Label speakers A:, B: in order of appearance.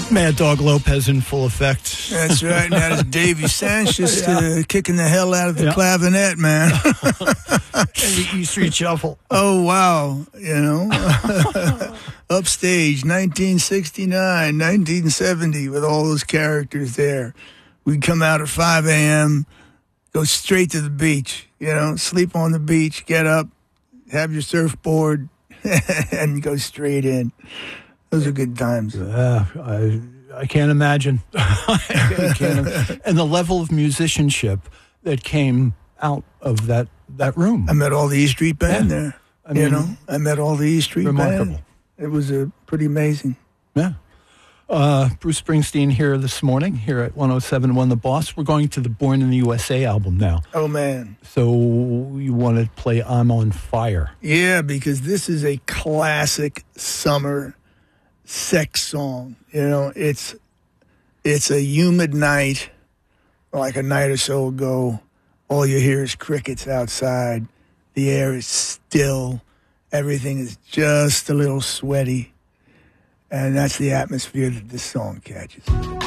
A: Mad Dog Lopez in full effect.
B: That's right. And that is Davey Sanchez kicking the hell out of the clavinet, man.
A: And the E Street Shuffle.
B: Oh, wow. You know, Upstage, 1969, 1970, with all those characters there. We'd come out at 5 a.m., go straight to the beach, you know, sleep on the beach, get up, have your surfboard, and go straight in. Those are good times.
A: I can't imagine. I can't. And the level of musicianship that came out of that room.
B: I met all the E Street Band there. I mean, I met all the E Street Band. It was pretty amazing.
A: Yeah. Bruce Springsteen here this morning, here at 107.1 The Boss. We're going to the Born in the USA album now.
B: Oh, man.
A: So you want to play I'm on Fire.
B: Yeah, because this is a classic summer sex song. You know, it's a humid night, like a night or so ago. All you hear is crickets outside. The air is still. Everything is just a little sweaty. And that's the atmosphere that this song catches.